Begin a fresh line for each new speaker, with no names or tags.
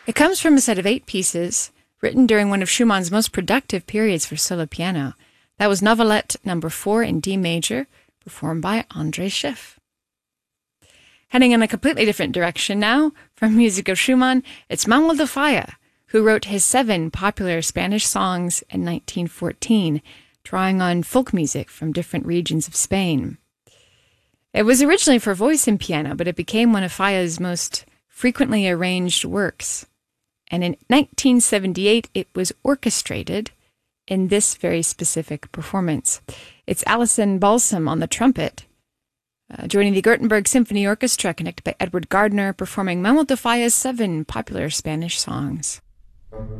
It comes from a set of 8 pieces written during one of Schumann's most productive periods for solo piano. That was Novelette No. 4 in D major, performed by André Schiff. Heading in a completely different direction now, from music of Schumann, it's Manuel de Falla, who wrote his 7 popular Spanish songs in 1914, drawing on folk music from different regions of Spain. It was originally for voice and piano, but it became one of Falla's most frequently arranged works. And in 1978, it was orchestrated in this very specific performance. It's Alison Balsam on the trumpet, joining the Gothenburg Symphony Orchestra, conducted by Edward Gardner, performing Manuel de Falla's 7 popular Spanish songs.